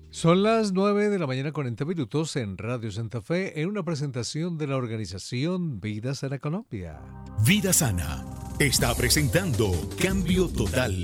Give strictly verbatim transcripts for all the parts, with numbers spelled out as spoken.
Son las nueve de la mañana, cuarenta minutos en Radio Santa Fe, en una presentación de la organización Vida Sana Colombia. Vida Sana está presentando Cambio Total,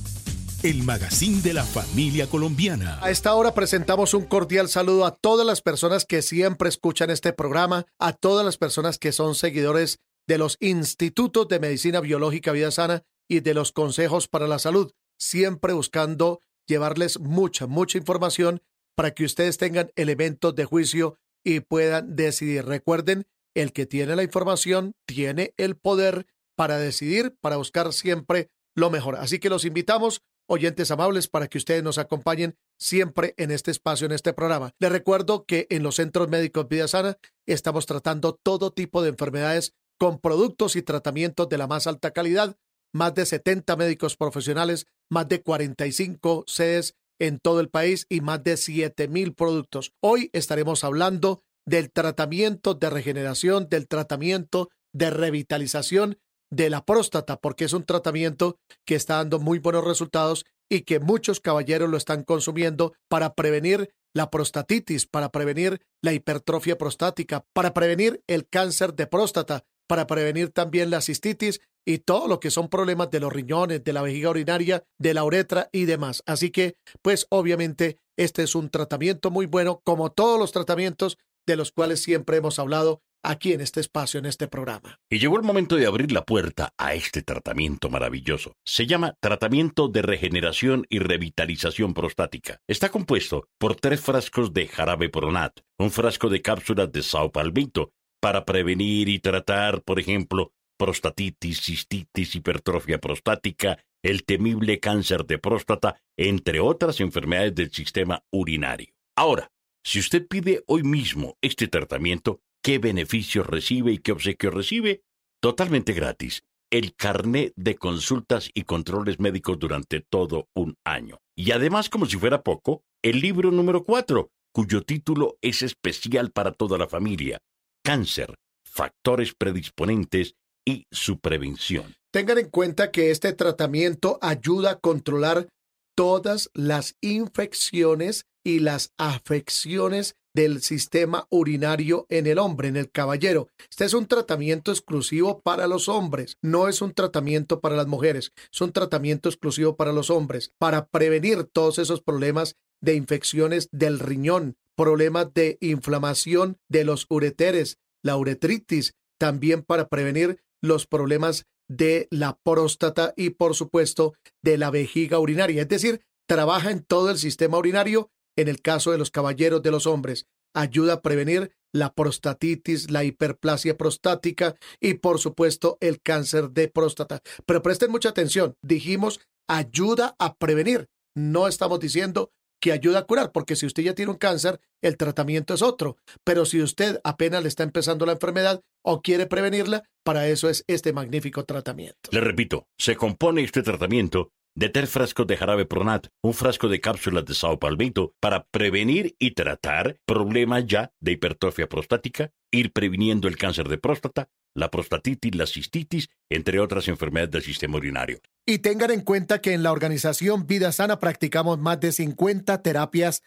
el magazine de la familia colombiana. A esta hora presentamos un cordial saludo a todas las personas que siempre escuchan este programa, a todas las personas que son seguidores de los institutos de medicina biológica Vida Sana y de los consejos para la salud, siempre buscando llevarles mucha, mucha información para que ustedes tengan elementos de juicio y puedan decidir. Recuerden, el que tiene la información tiene el poder para decidir, para buscar siempre lo mejor. Así que los invitamos, oyentes amables, para que ustedes nos acompañen siempre en este espacio, en este programa. Les recuerdo que en los centros médicos Vida Sana estamos tratando todo tipo de enfermedades con productos y tratamientos de la más alta calidad. Más de setenta médicos profesionales, más de cuarenta y cinco sedes en todo el país y más de siete mil productos. Hoy estaremos hablando del tratamiento de regeneración, del tratamiento de revitalización de la próstata, porque es un tratamiento que está dando muy buenos resultados y que muchos caballeros lo están consumiendo para prevenir la prostatitis, para prevenir la hipertrofia prostática, para prevenir el cáncer de próstata, para prevenir también la cistitis y todo lo que son problemas de los riñones, de la vejiga urinaria, de la uretra y demás. Así que, pues obviamente, este es un tratamiento muy bueno, como todos los tratamientos de los cuales siempre hemos hablado aquí en este espacio, en este programa. Y llegó el momento de abrir la puerta a este tratamiento maravilloso. Se llama Tratamiento de Regeneración y Revitalización Prostática. Está compuesto por tres frascos de jarabe Pronat, un frasco de cápsulas de Sao Palmito, para prevenir y tratar, por ejemplo, prostatitis, cistitis, hipertrofia prostática, el temible cáncer de próstata, entre otras enfermedades del sistema urinario. Ahora, si usted pide hoy mismo este tratamiento, ¿qué beneficios recibe y qué obsequios recibe? Totalmente gratis. El carnet de consultas y controles médicos durante todo un año. Y además, como si fuera poco, el libro número cuatro, cuyo título es especial para toda la familia. Cáncer, factores predisponentes y su prevención. Tengan en cuenta que este tratamiento ayuda a controlar todas las infecciones y las afecciones del sistema urinario en el hombre, en el caballero. Este es un tratamiento exclusivo para los hombres, no es un tratamiento para las mujeres, es un tratamiento exclusivo para los hombres, para prevenir todos esos problemas de infecciones del riñón, problemas de inflamación de los ureteres, la uretritis, también para prevenir los problemas de la próstata y, por supuesto, de la vejiga urinaria. Es decir, trabaja en todo el sistema urinario. En el caso de los caballeros, de los hombres, ayuda a prevenir la prostatitis, la hiperplasia prostática y, por supuesto, el cáncer de próstata. Pero presten mucha atención. Dijimos, ayuda a prevenir. No estamos diciendo que ayuda a curar, porque si usted ya tiene un cáncer, el tratamiento es otro. Pero si usted apenas le está empezando la enfermedad o quiere prevenirla, para eso es este magnífico tratamiento. Le repito, se compone este tratamiento de tres frascos de jarabe Pronat, un frasco de cápsulas de Sao Palmito para prevenir y tratar problemas ya de hipertrofia prostática, ir previniendo el cáncer de próstata, la prostatitis, la cistitis, entre otras enfermedades del sistema urinario. Y tengan en cuenta que en la organización Vida Sana practicamos más de cincuenta terapias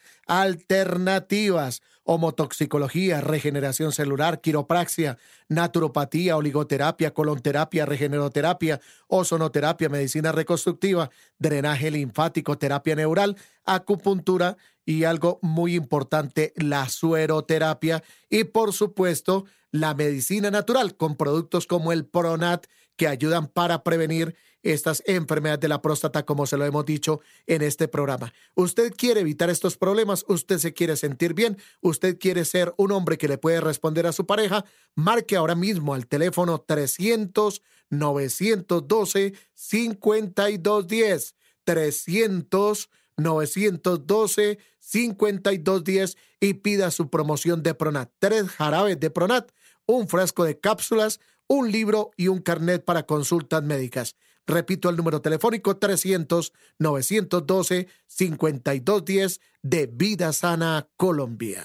alternativas: homotoxicología, regeneración celular, quiropraxia, naturopatía, oligoterapia, colonterapia, regeneroterapia, ozonoterapia, medicina reconstructiva, drenaje linfático, terapia neural, acupuntura y algo muy importante, la sueroterapia y, por supuesto, la medicina natural con productos como el Pronat, que ayudan para prevenir estas enfermedades de la próstata, como se lo hemos dicho en este programa. Usted quiere evitar estos problemas, usted se quiere sentir bien, usted quiere ser un hombre que le puede responder a su pareja, marque ahora mismo al teléfono trescientos, novecientos doce, cincuenta y dos diez, trescientos, novecientos doce, cincuenta y dos diez y pida su promoción de Pronat. Tres jarabes de Pronat, un frasco de cápsulas, un libro y un carnet para consultas médicas. Repito el número telefónico trescientos, novecientos doce, cincuenta y dos diez de Vida Sana Colombia.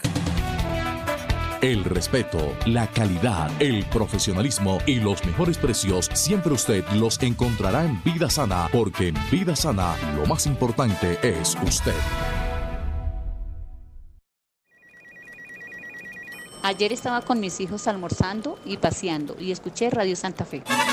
El respeto, la calidad, el profesionalismo y los mejores precios siempre usted los encontrará en Vida Sana, porque en Vida Sana lo más importante es usted. Ayer estaba con mis hijos almorzando y paseando y escuché Radio Santa Fe.